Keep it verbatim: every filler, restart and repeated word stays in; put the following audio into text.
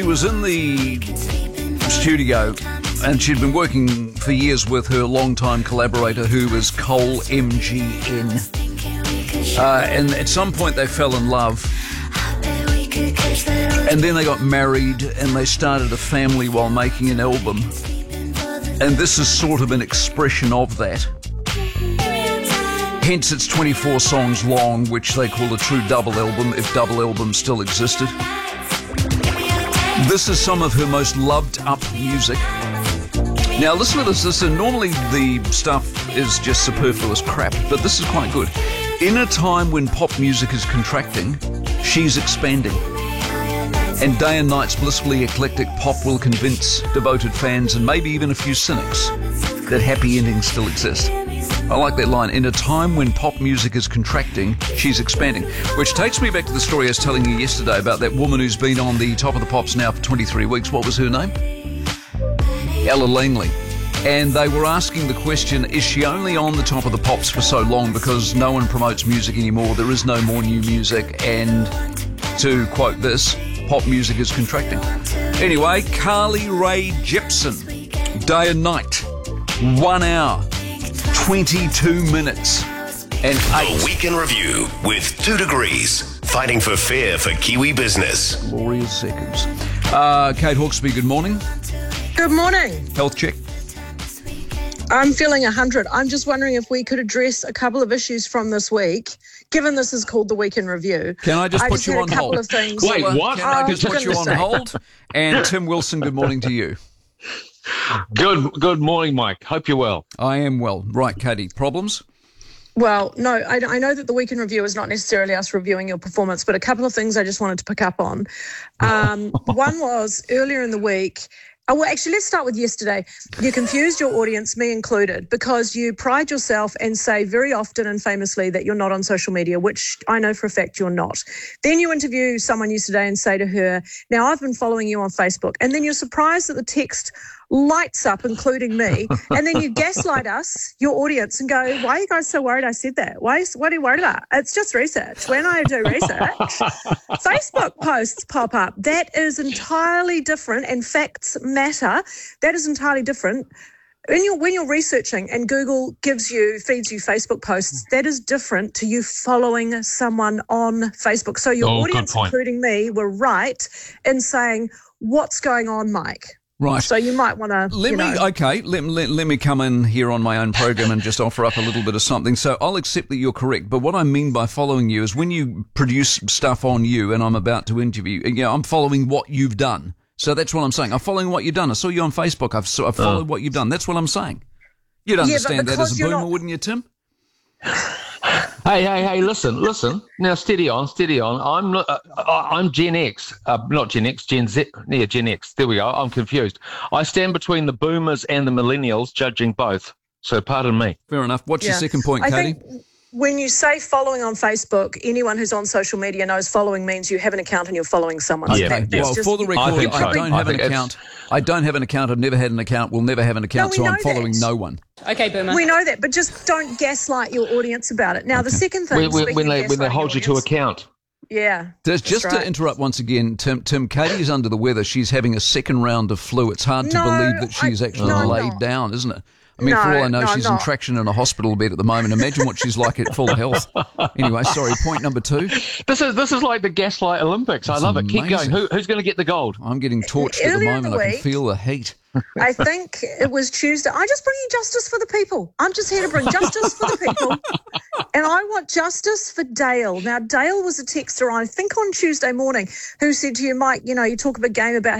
She was in the studio and she'd been working for years with her longtime collaborator who was Cole M G N. Uh, and at some point they fell in love. And then they got married and they started a family while making an album. And this is sort of an expression of that. Hence it's twenty-four songs long, which they call a true double album, if double albums still existed. This is some of her most loved up music. Now listen to this. This is normally the stuff is just superfluous crap, but this is quite good. In a time when pop music is contracting, she's expanding. And day and night's blissfully eclectic pop will convince devoted fans and maybe even a few cynics that happy endings still exist. I like that line. In a time when pop music is contracting, she's expanding. Which takes me back to the story I was telling you yesterday about that woman who's been on the Top of the Pops now for twenty-three weeks. What was her name? Ella Langley. And they were asking the question, is she only on the Top of the Pops for so long because no one promotes music anymore, there is no more new music, and to quote this, pop music is contracting. Anyway, Carly Rae Jepsen, Day and Night, one hour, twenty-two minutes, and eight. The Week in Review with Two Degrees, fighting for fair for Kiwi business. Glorious seconds. Uh, Kate Hawkesby, good morning. Good morning. Health check. I'm feeling one hundred. I'm just wondering if we could address a couple of issues from this week, given this is called the Week in Review. Can I just I put just you had on a couple hold? of things. Wait, what? Can I Oh, just put for you on goodness sake. hold? And Tim Wilson, good morning to you. Good good morning, Mike. Hope you're well. I am well. Right, Katie, problems? Well, no, I, I know that the Week in Review is not necessarily us reviewing your performance, but a couple of things I just wanted to pick up on. Um, one was earlier in the week. Oh, well, actually, let's start with yesterday. You confused your audience, me included, because you pride yourself and say very often and famously that you're not on social media, which I know for a fact you're not. Then you interview someone yesterday and say to her, now I've been following you on Facebook, and then you're surprised that the text lights up, including me, and then you gaslight us, your audience, and go, why are you guys so worried I said that? Why? What are you worried about? It's just research. When I do research, Facebook posts pop up. That is entirely different, and facts matter. That is entirely different. When you're, when you're researching and Google gives you, feeds you Facebook posts, that is different to you following someone on Facebook. So your Oh, good audience, point. including me, were right in saying, what's going on, Mike? Right. So you might want to, Let you me, know. okay, let, let, let me come in here on my own program and just offer up a little bit of something. So I'll accept that you're correct, but what I mean by following you is when you produce stuff on you and I'm about to interview, you know, I'm following what you've done. So that's what I'm saying. I'm following what you've done. I saw you on Facebook. I've, so I've followed what you've done. That's what I'm saying. You'd but understand that because as a you're boomer, not- wouldn't you, Tim? Hey, hey, hey! Listen, listen. Now, steady on, steady on. I'm not. Uh, I'm Gen X, uh, not Gen X, Gen Z. Yeah, Gen X. There we go. I'm confused. I stand between the boomers and the millennials, judging both. So, pardon me. Fair enough. What's your Yeah. second point, I Katie? think when you say following on Facebook, anyone who's on social media knows following means you have an account and you're following someone. Yeah. That- that's Well, just- for the record, I think I, so. don't I have an think it's- account. I don't have an account. I've never had an account. Will never have an account, we so I'm know following that. no one. Okay, Boomer. we know that, but just don't gaslight your audience about it. Now, the second thing, When, when, speaking when of they when they gaslighting hold your you to audience- account. Yeah. Just, just that's to right. interrupt once again, Tim, Tim, Katie's under the weather. She's having a second round of flu. It's hard to No, believe that I- she's actually no, I'm laid not. down, isn't it? I mean, No, for all I know, no, I'm she's in not. traction in a hospital bed at the moment. Imagine what she's like at full health. Anyway, sorry, point number two. This is this is like the Gaslight Olympics. I That's love it. Keep amazing. going. Who, who's going to get the gold? I'm getting torched at the Earlier in the moment. I can week- feel the heat. I think it was Tuesday. I'm just bringing justice for the people. I'm just here to bring justice for the people. And I want justice for Dale. Now, Dale was a texter, I think, on Tuesday morning, who said to you, Mike, you know, you talk a big game about